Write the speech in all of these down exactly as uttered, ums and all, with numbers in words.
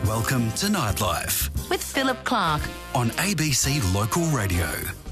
Welcome to Nightlife with Philip Clark on A B C Local Radio.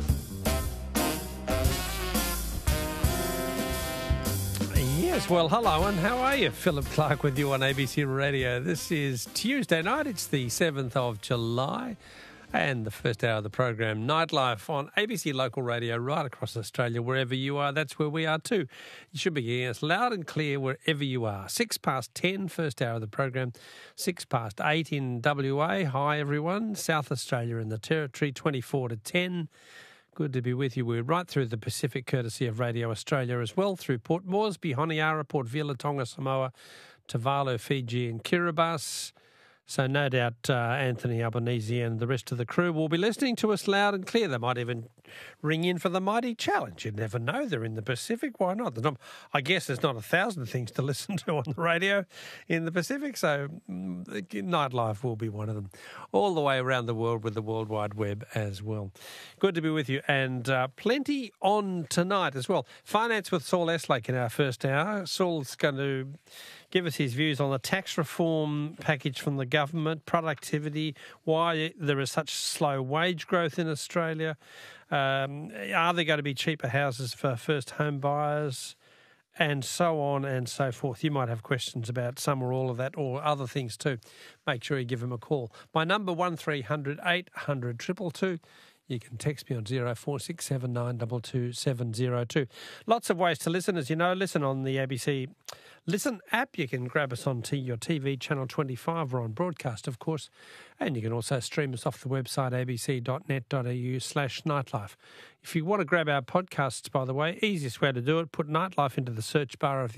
Yes, well, hello and how are you? Philip Clark with you on A B C Radio. This is Tuesday night. It's the seventh of July and the first hour of the program, Nightlife on A B C Local Radio right across Australia. Wherever you are, that's where we are too. You should be hearing us loud and clear wherever you are. Six past ten, first hour of the program. Six past eight in W A. Hi, everyone. South Australia and the Territory, twenty-four to ten. Good to be with you. We're right through the Pacific, courtesy of Radio Australia as well, through Port Moresby, Honiara, Port Vila, Tonga, Samoa, Tuvalu, Fiji and Kiribati. So no doubt uh, Anthony Albanese and the rest of the crew will be listening to us loud and clear. They might even ring in for the Mighty Challenge. You never know. They're in the Pacific. Why not? not? I guess there's not a thousand things to listen to on the radio in the Pacific, so mm, Nightlife will be one of them. All the way around the world with the World Wide Web as well. Good to be with you, and uh, plenty on tonight as well. Finance with Saul Eslake in our first hour. Saul's going to give us his views on the tax reform package from the government, productivity, why there is such slow wage growth in Australia. Um, are there going to be cheaper houses for first home buyers? And so on and so forth. You might have questions about some or all of that or other things too. Make sure you give him a call. My number, one three hundred eight hundred two two two. You can text me on zero four six seven nine two two seven zero two. Lots of ways to listen, as you know. Listen on the A B C Listen app. You can grab us on your T V, Channel twenty-five. We're on broadcast, of course. And you can also stream us off the website, abc.net.au slash nightlife. If you want to grab our podcasts, by the way, easiest way to do it, put Nightlife into the search bar of the